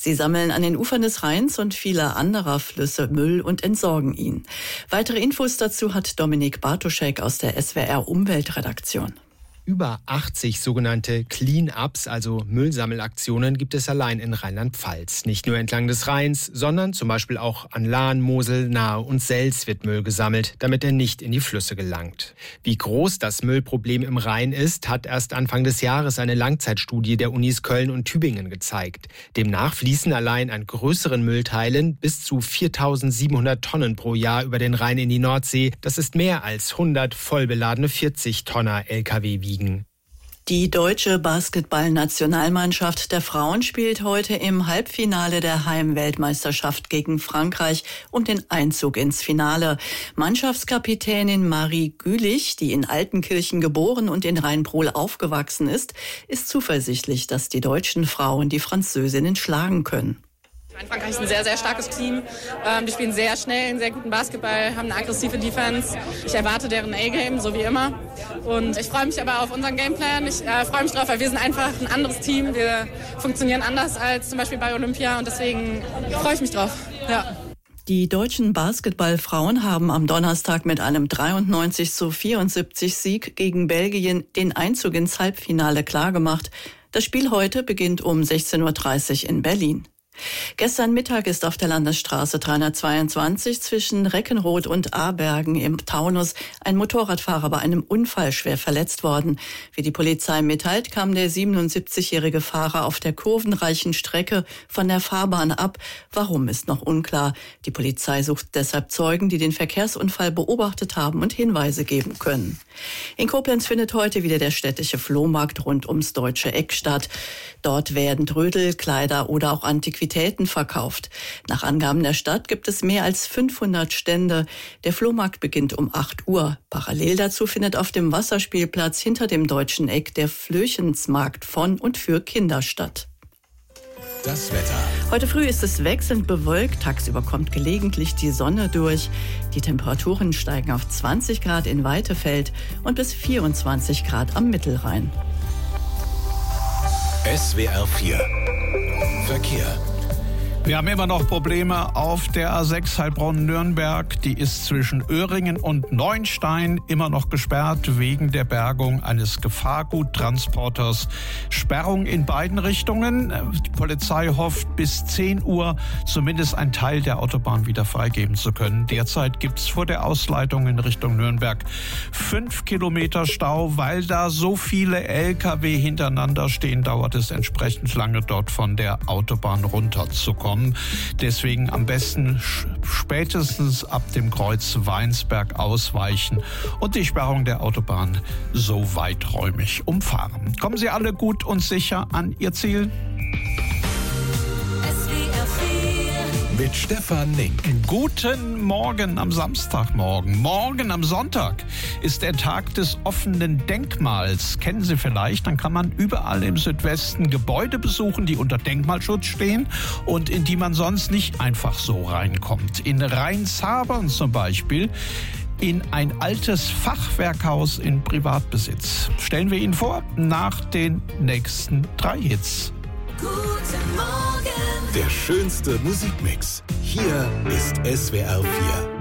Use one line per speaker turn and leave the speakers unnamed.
Sie sammeln an den Ufern des Rheins und vieler anderer Flüsse Müll und entsorgen ihn. Weitere Infos dazu hat Dominik Bartoschek aus der SWR Umweltredaktion.
Über 80 sogenannte Clean-Ups, also Müllsammelaktionen, gibt es allein in Rheinland-Pfalz. Nicht nur entlang des Rheins, sondern zum Beispiel auch an Lahn, Mosel, Nahe und Sels wird Müll gesammelt, damit er nicht in die Flüsse gelangt. Wie groß das Müllproblem im Rhein ist, hat erst Anfang des Jahres eine Langzeitstudie der Unis Köln und Tübingen gezeigt. Demnach fließen allein an größeren Müllteilen bis zu 4.700 Tonnen pro Jahr über den Rhein in die Nordsee. Das ist mehr als 100 vollbeladene 40-Tonner-Lkw wiegen.
Die deutsche Basketball-Nationalmannschaft der Frauen spielt heute im Halbfinale der Heimweltmeisterschaft gegen Frankreich um den Einzug ins Finale. Mannschaftskapitänin Marie Gülich, die in Altenkirchen geboren und in Rheinprohl aufgewachsen ist zuversichtlich, dass die deutschen Frauen die Französinnen schlagen können.
Frankreich ist ein sehr, sehr starkes Team. Die spielen sehr schnell, einen sehr guten Basketball, haben eine aggressive Defense. Ich erwarte deren A-Game, so wie immer. Und ich freue mich aber auf unseren Gameplan. Ich freue mich drauf, weil wir sind einfach ein anderes Team. Wir funktionieren anders als zum Beispiel bei Olympia und deswegen freue ich mich drauf. Ja.
Die deutschen Basketballfrauen haben am Donnerstag mit einem 93:74 Sieg gegen Belgien den Einzug ins Halbfinale klargemacht. Das Spiel heute beginnt um 16:30 Uhr in Berlin. Gestern Mittag ist auf der Landesstraße 322 zwischen Reckenroth und Abergen im Taunus ein Motorradfahrer bei einem Unfall schwer verletzt worden. Wie die Polizei mitteilt, kam der 77-jährige Fahrer auf der kurvenreichen Strecke von der Fahrbahn ab. Warum ist noch unklar. Die Polizei sucht deshalb Zeugen, die den Verkehrsunfall beobachtet haben und Hinweise geben können. In Koblenz findet heute wieder der städtische Flohmarkt rund ums Deutsche Eck statt. Dort werden Trödel, Kleider oder auch Antiquitäten verkauft. Nach Angaben der Stadt gibt es mehr als 500 Stände. Der Flohmarkt beginnt um 8 Uhr. Parallel dazu findet auf dem Wasserspielplatz hinter dem Deutschen Eck der Flöchensmarkt von und für Kinder statt.
Das Wetter.
Heute früh ist es wechselnd bewölkt, tagsüber kommt gelegentlich die Sonne durch. Die Temperaturen steigen auf 20 Grad in Weitefeld und bis 24 Grad am Mittelrhein.
SWR 4 Verkehr.
Wir haben immer noch Probleme auf der A6 Heilbronn-Nürnberg. Die ist zwischen Öhringen und Neuenstein immer noch gesperrt wegen der Bergung eines Gefahrguttransporters. Sperrung in beiden Richtungen. Die Polizei hofft, bis 10 Uhr zumindest einen Teil der Autobahn wieder freigeben zu können. Derzeit gibt es vor der Ausleitung in Richtung Nürnberg 5 Kilometer Stau. Weil da so viele Lkw hintereinander stehen, dauert es entsprechend lange, dort von der Autobahn runterzukommen. Deswegen am besten spätestens ab dem Kreuz Weinsberg ausweichen und die Sperrung der Autobahn so weiträumig umfahren. Kommen Sie alle gut und sicher an Ihr Ziel.
Mit Stefan Link.
Guten Morgen am Samstagmorgen. Morgen am Sonntag ist der Tag des offenen Denkmals. Kennen Sie vielleicht? Dann kann man überall im Südwesten Gebäude besuchen, die unter Denkmalschutz stehen und in die man sonst nicht einfach so reinkommt. In Rheinshabern zum Beispiel in ein altes Fachwerkhaus in Privatbesitz. Stellen wir Ihnen vor, nach den nächsten 3 Hits.
Guten Morgen. Der schönste Musikmix. Hier ist SWR 4.